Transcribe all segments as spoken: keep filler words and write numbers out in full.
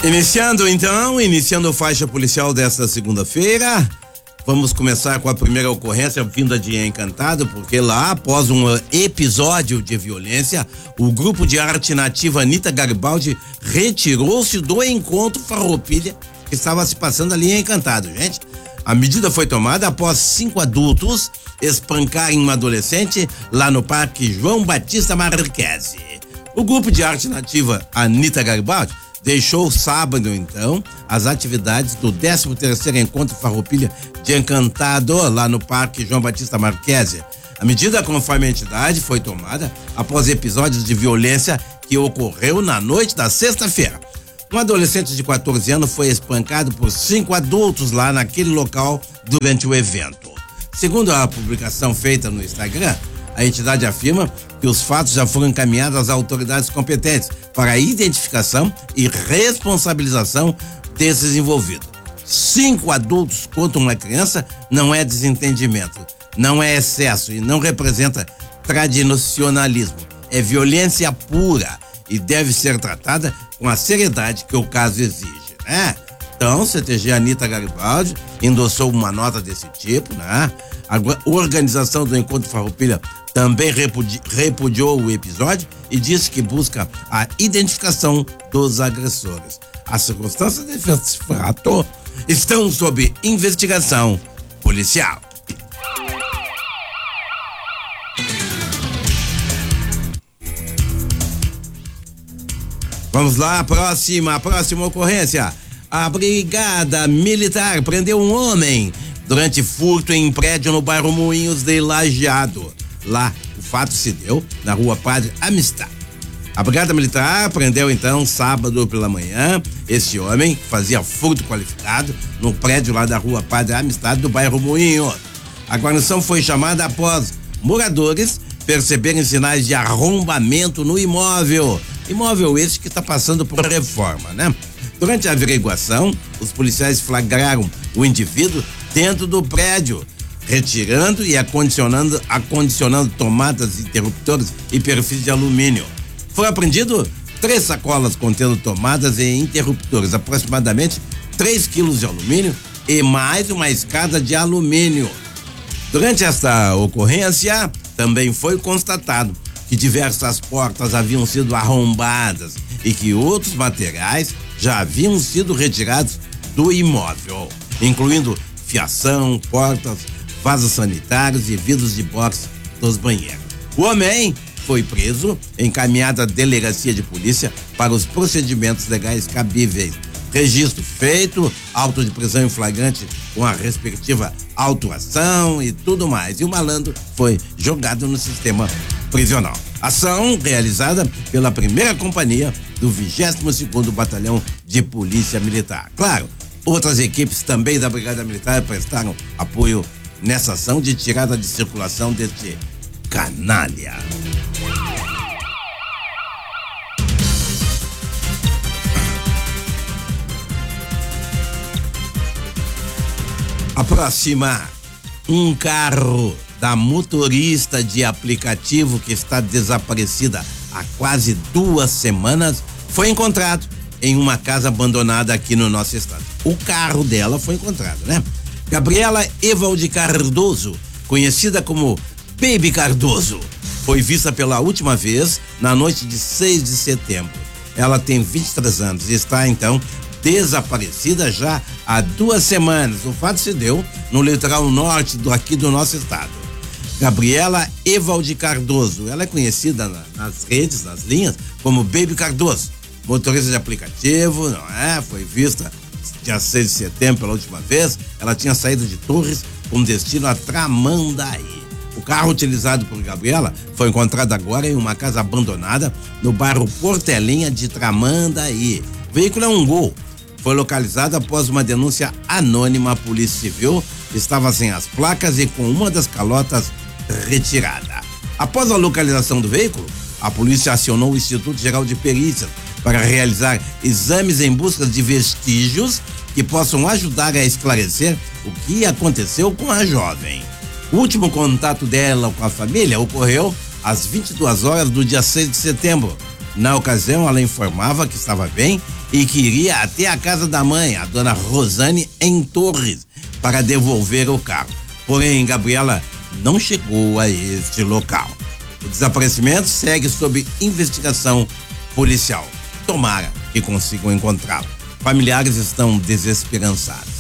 Iniciando então, iniciando faixa policial desta segunda-feira, vamos começar com a primeira ocorrência vinda de Encantado, porque lá, após um episódio de violência, o grupo de arte nativa Anitta Garibaldi retirou-se do encontro Farroupilha que estava se passando ali em Encantado, gente. A medida foi tomada após cinco adultos espancarem uma adolescente lá no Parque João Batista Marquese. O grupo de arte nativa Anitta Garibaldi deixou sábado, então, as atividades do décimo terceiro Encontro Farroupilha de Encantado, lá no Parque João Batista Marquese. A medida, conforme a entidade, foi tomada após episódios de violência que ocorreu na noite da sexta-feira. Um adolescente de quatorze anos foi espancado por cinco adultos lá naquele local durante o evento. Segundo a publicação feita no Instagram, a entidade afirma que os fatos já foram encaminhados às autoridades competentes para a identificação e responsabilização desses envolvidos. Cinco adultos contra uma criança não é desentendimento, não é excesso e não representa tradicionalismo. É violência pura e deve ser tratada com a seriedade que o caso exige, né? Então, C T G Anitta Garibaldi endossou uma nota desse tipo, né? A organização do Encontro Farroupilha também repudi- repudiou o episódio e disse que busca a identificação dos agressores. As circunstâncias desse fato estão sob investigação policial. Vamos lá, próxima, próxima ocorrência. A Brigada Militar prendeu um homem durante furto em prédio no bairro Moinhos de Lajeado. Lá, o fato se deu na rua Padre Amistad. A Brigada Militar prendeu então sábado pela manhã esse homem que fazia furto qualificado no prédio lá da rua Padre Amistad do bairro Moinhos. A guarnição foi chamada após moradores perceberem sinais de arrombamento no imóvel. Imóvel esse que está passando por reforma, né? Durante a averiguação, os policiais flagraram o indivíduo dentro do prédio, retirando e acondicionando, acondicionando tomadas, interruptores e perfis de alumínio. Foi apreendido três sacolas contendo tomadas e interruptores, aproximadamente três quilos de alumínio e mais uma escada de alumínio. Durante esta ocorrência, também foi constatado que diversas portas haviam sido arrombadas e que outros materiais já haviam sido retirados do imóvel, incluindo fiação, portas, vasos sanitários e vidros de boxe dos banheiros. O homem foi preso, encaminhado à delegacia de polícia para os procedimentos legais cabíveis. Registro feito, auto de prisão em flagrante com a respectiva autuação e tudo mais. E o malandro foi jogado no sistema prisional. Ação realizada pela primeira companhia do vigésimo segundo Batalhão de Polícia Militar. Claro, outras equipes também da Brigada Militar prestaram apoio nessa ação de tirada de circulação deste canalha. A próxima, um carro da motorista de aplicativo que está desaparecida há quase duas semanas foi encontrado em uma casa abandonada aqui no nosso estado. O carro dela foi encontrado, né? Gabriela Evalde Cardoso, conhecida como Baby Cardoso, foi vista pela última vez na noite de seis de setembro. Ela tem vinte e três anos e está então desaparecida já há duas semanas. O fato se deu no litoral norte do, aqui do nosso estado. Gabriela Evalde Cardoso, ela é conhecida na, nas redes, nas linhas, como Baby Cardoso, motorista de aplicativo, não é? Foi vista dia seis de setembro pela última vez. Ela tinha saído de Torres com destino a Tramandaí. O carro utilizado por Gabriela foi encontrado agora em uma casa abandonada no bairro Portelinha de Tramandaí. O veículo é um Gol. Foi localizado após uma denúncia anônima à Polícia Civil. Estava sem as placas e com uma das calotas retirada. Após a localização do veículo, a polícia acionou o Instituto Geral de Perícias para realizar exames em busca de vestígios que possam ajudar a esclarecer o que aconteceu com a jovem. O último contato dela com a família ocorreu às vinte e duas horas do dia seis de setembro. Na ocasião, ela informava que estava bem e que iria até a casa da mãe, a dona Rosane, em Torres, para devolver o carro. Porém, Gabriela não chegou a este local. O desaparecimento segue sob investigação policial. Tomara que consigam encontrá-lo. Familiares estão desesperançados.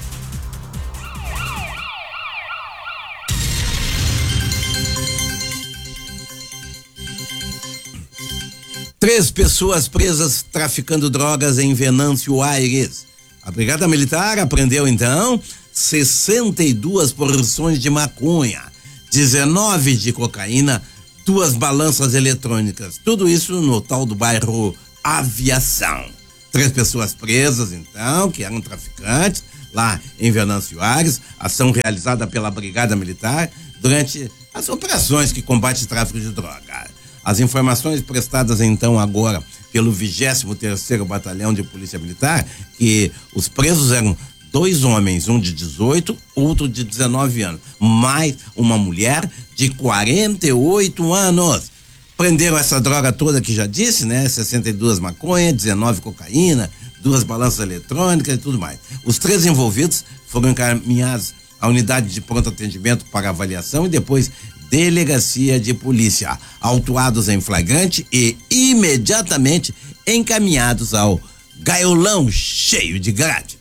Três pessoas presas traficando drogas em Venâncio Aires. A Brigada Militar apreendeu, então, sessenta e duas porções de maconha, dezenove de cocaína, duas balanças eletrônicas. Tudo isso no tal do bairro Aviação. Três pessoas presas, então, que eram traficantes, lá em Venâncio Aires. Ação realizada pela Brigada Militar durante as operações que combatem o tráfico de droga. As informações prestadas então agora pelo vigésimo terceiro Batalhão de Polícia Militar, que os presos eram dois homens, um de dezoito, outro de dezenove anos, mais uma mulher de quarenta e oito anos. Prenderam essa droga toda que já disse, né? sessenta e duas maconha, dezenove cocaína, duas balanças eletrônicas e tudo mais. Os três envolvidos foram encaminhados à unidade de pronto atendimento para avaliação e depois delegacia de polícia, autuados em flagrante e imediatamente encaminhados ao gaiolão cheio de grade.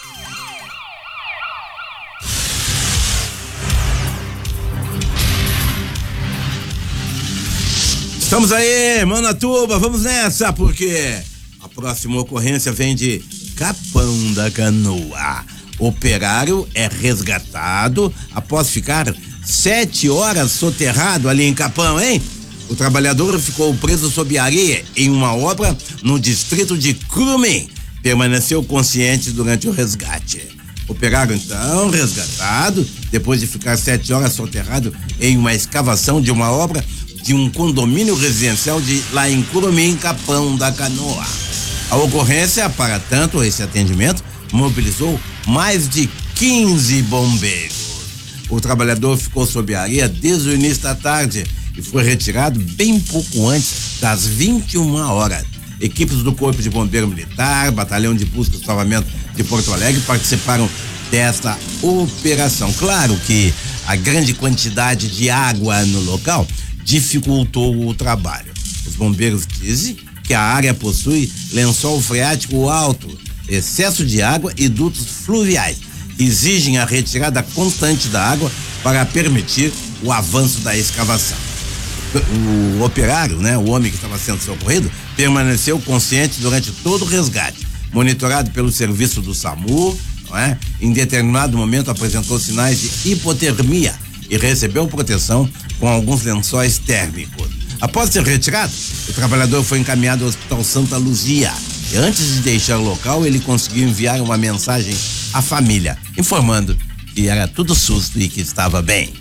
Estamos aí, Manatuba, vamos nessa, porque a próxima ocorrência vem de Capão da Canoa. Operário é resgatado após ficar sete horas soterrado ali em Capão, hein? O trabalhador ficou preso sob areia em uma obra no distrito de Curumim. Permaneceu consciente durante o resgate. Operário, então, resgatado, depois de ficar sete horas soterrado em uma escavação de uma obra de um condomínio residencial de lá em Curumim, Capão da Canoa. A ocorrência, para tanto, esse atendimento, mobilizou mais de quinze bombeiros. O trabalhador ficou sob a areia desde o início da tarde e foi retirado bem pouco antes das vinte e uma horas. Equipes do Corpo de Bombeiro Militar, Batalhão de Busca e Salvamento de Porto Alegre participaram desta operação. Claro que a grande quantidade de água no local dificultou o trabalho. Os bombeiros dizem que a área possui lençol freático alto, excesso de água e dutos fluviais. Exigem a retirada constante da água para permitir o avanço da escavação. O operário, né, o homem que estava sendo socorrido, permaneceu consciente durante todo o resgate, monitorado pelo serviço do SAMU, não é? Em determinado momento apresentou sinais de hipotermia e recebeu proteção com alguns lençóis térmicos. Após ser retirado, o trabalhador foi encaminhado ao Hospital Santa Luzia. E antes de deixar o local, ele conseguiu enviar uma mensagem à família, informando que era tudo susto e que estava bem.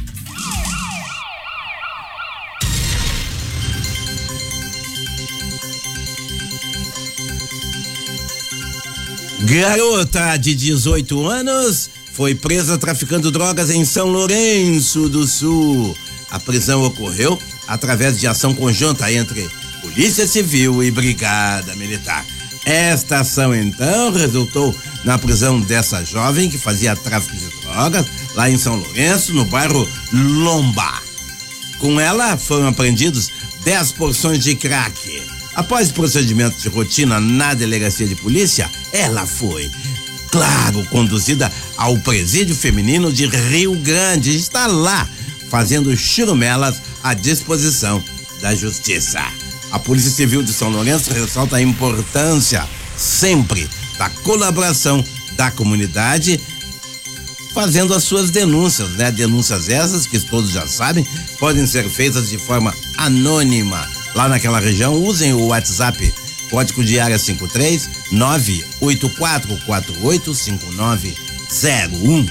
Garota de dezoito anos foi presa traficando drogas em São Lourenço do Sul. A prisão ocorreu através de ação conjunta entre Polícia Civil e Brigada Militar. Esta ação, então, resultou na prisão dessa jovem que fazia tráfico de drogas lá em São Lourenço, no bairro Lomba. Com ela foram apreendidos dez porções de crack. Após procedimento de rotina na delegacia de polícia, ela foi, claro, conduzida ao presídio feminino de Rio Grande. Está lá fazendo churumelas à disposição da justiça. A Polícia Civil de São Lourenço ressalta a importância sempre da colaboração da comunidade, fazendo as suas denúncias, né? Denúncias essas que todos já sabem, podem ser feitas de forma anônima. Lá naquela região, usem o WhatsApp, código de área cinco três nove oito quatro quatro oito cinco nove zero um.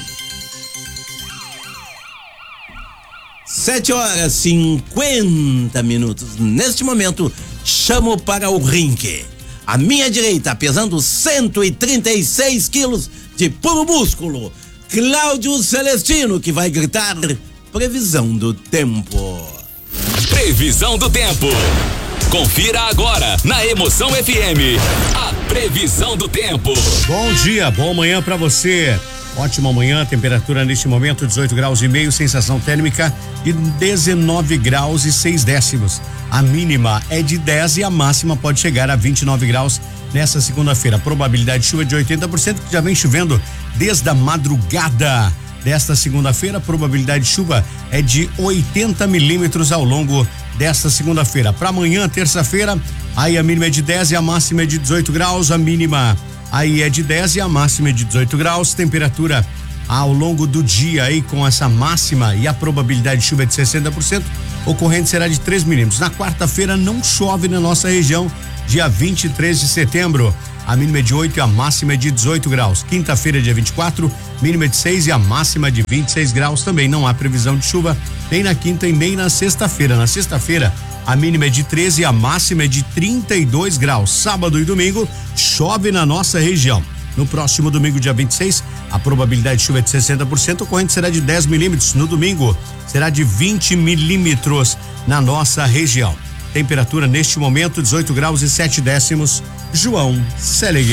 Sete horas e cinquenta minutos. Neste momento, chamo para o ringue. À minha direita, pesando cento e trinta e seis quilos de puro músculo, Cláudio Celestino, que vai gritar previsão do tempo. Previsão do tempo. Confira agora na Emoção F M a previsão do tempo. Bom dia, boa manhã pra você. Ótima manhã, temperatura neste momento dezoito graus e meio, sensação térmica de dezenove graus e seis décimos. A mínima é de dez e a máxima pode chegar a vinte e nove graus nessa segunda-feira. Probabilidade de chuva de oitenta por cento, que já vem chovendo desde a madrugada desta segunda-feira. Probabilidade de chuva é de oitenta milímetros ao longo desta segunda-feira. Para amanhã, terça-feira, aí a mínima é de dez e a máxima é de dezoito graus. A mínima aí é de dez e a máxima é de dezoito graus. Temperatura ao longo do dia aí com essa máxima e a probabilidade de chuva é de sessenta por cento. Ocorrente será de três milímetros. Na quarta-feira não chove na nossa região, dia vinte e três de setembro. A mínima é de oito e a máxima é de dezoito graus. Quinta-feira, dia vinte e quatro, mínima é de seis e a máxima é de vinte e seis graus. Também não há previsão de chuva nem na quinta e nem na sexta-feira. Na sexta-feira, a mínima é de treze e a máxima é de trinta e dois graus. Sábado e domingo, chove na nossa região. No próximo domingo, dia vinte e seis, a probabilidade de chuva é de sessenta por cento, o corrente será de dez milímetros. No domingo, será de vinte milímetros na nossa região. Temperatura neste momento, dezoito graus e sete décimos. João Selig.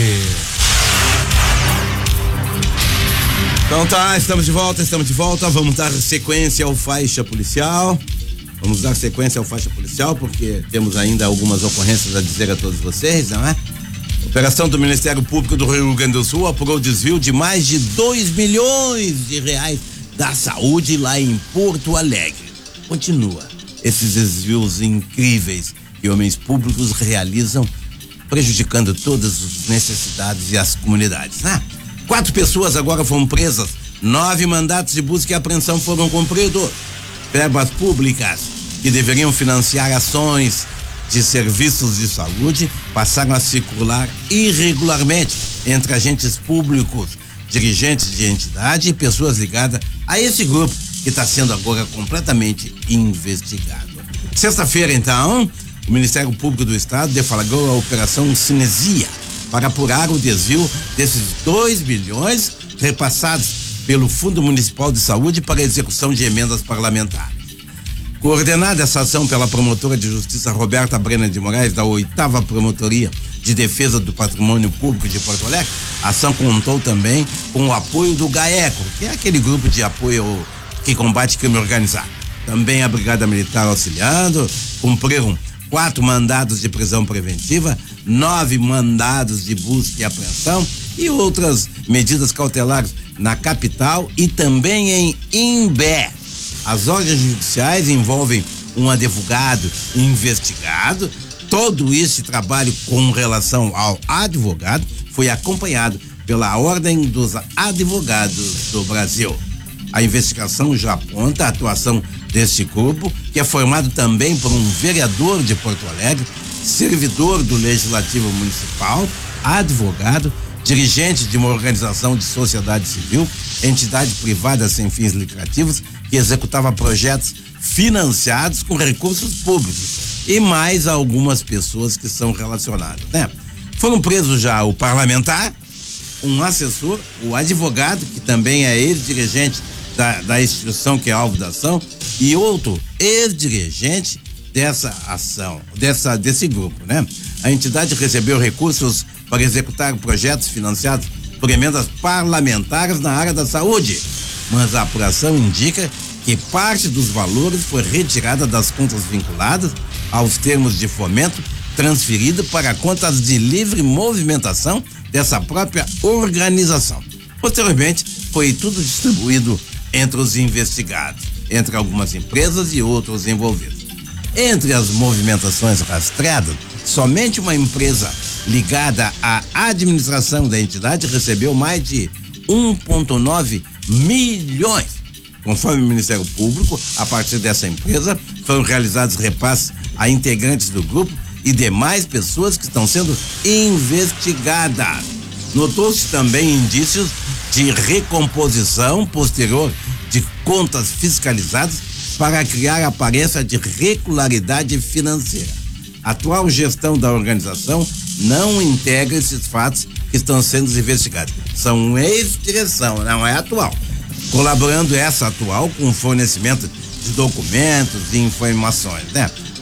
Então tá, estamos de volta, estamos de volta. Vamos dar sequência ao faixa policial. Vamos dar sequência ao faixa policial, porque temos ainda algumas ocorrências a dizer a todos vocês, não é? Operação do Ministério Público do Rio Grande do Sul apurou desvio de mais de dois milhões de reais da saúde lá em Porto Alegre. Continua esses desvios incríveis que homens públicos realizam, prejudicando todas as necessidades e as comunidades, né? Quatro pessoas agora foram presas, nove mandatos de busca e apreensão foram cumpridos. Verbas públicas que deveriam financiar ações de serviços de saúde passaram a circular irregularmente entre agentes públicos, dirigentes de entidade e pessoas ligadas a esse grupo que está sendo agora completamente investigado. Sexta-feira, então, o Ministério Público do Estado deflagrou a Operação Cinesia para apurar o desvio desses dois bilhões repassados pelo Fundo Municipal de Saúde para a execução de emendas parlamentares. Coordenada essa ação pela promotora de justiça Roberta Brena de Moraes, da oitava Promotoria de Defesa do Patrimônio Público de Porto Alegre, a ação contou também com o apoio do GAECO, que é aquele grupo de apoio que combate crime organizado. Também a Brigada Militar auxiliando, cumpriram quatro mandados de prisão preventiva, nove mandados de busca e apreensão e outras medidas cautelares na capital e também em Imbé. As ordens judiciais envolvem um advogado investigado. Todo esse trabalho com relação ao advogado foi acompanhado pela Ordem dos Advogados do Brasil. A investigação já aponta a atuação desse grupo, que é formado também por um vereador de Porto Alegre, servidor do Legislativo Municipal, advogado, dirigente de uma organização de sociedade civil, entidade privada sem fins lucrativos, que executava projetos financiados com recursos públicos, e mais algumas pessoas que são relacionadas, né? Foram presos já o parlamentar, um assessor, o advogado, que também é ex-dirigente da, da instituição que é alvo da ação, e outro ex-dirigente dessa ação, dessa, desse grupo, né? A entidade recebeu recursos para executar projetos financiados por emendas parlamentares na área da saúde, mas a apuração indica que parte dos valores foi retirada das contas vinculadas aos termos de fomento, transferida para contas de livre movimentação dessa própria organização. Posteriormente, foi tudo distribuído entre os investigados, entre algumas empresas e outros envolvidos. Entre as movimentações rastreadas, somente uma empresa ligada à administração da entidade recebeu mais de um vírgula nove milhões. Conforme o Ministério Público, a partir dessa empresa, foram realizados repasses a integrantes do grupo e demais pessoas que estão sendo investigadas. Notou-se também indícios de recomposição posterior de contas fiscalizadas para criar aparência de regularidade financeira. A atual gestão da organização não integra esses fatos que estão sendo investigados. São ex-direção, não é atual. Colaborando essa atual com o fornecimento de documentos e informações, né?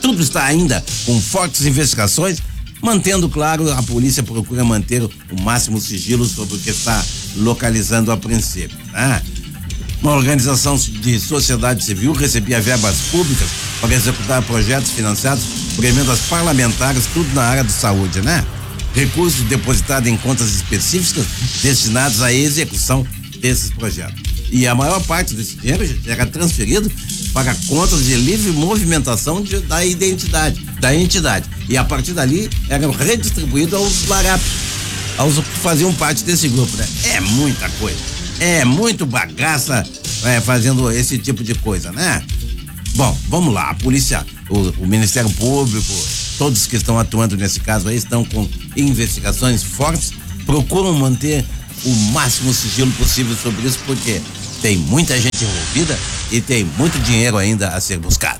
tudo está ainda com fortes investigações, mantendo claro, a polícia procura manter o máximo sigilo sobre o que está localizando a princípio, né? Uma organização de sociedade civil recebia verbas públicas para executar projetos financiados por emendas parlamentares, tudo na área de saúde, né? Recursos depositados em contas específicas destinados à execução desses projetos. E a maior parte desse dinheiro era transferido para contas de livre movimentação de, da identidade, da entidade. E a partir dali eram redistribuídos aos larápios, aos que faziam parte desse grupo, né? É muita coisa. É muito bagaça é, fazendo esse tipo de coisa, né? Bom, vamos lá, a polícia, o, o Ministério Público, todos que estão atuando nesse caso aí estão com investigações fortes, procuram manter o máximo sigilo possível sobre isso, porque tem muita gente envolvida e tem muito dinheiro ainda a ser buscado.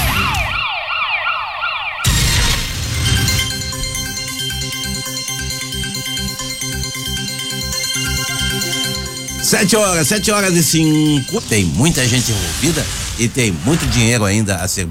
Sete horas, sete horas e cinco. Tem muita gente envolvida e tem muito dinheiro ainda a ser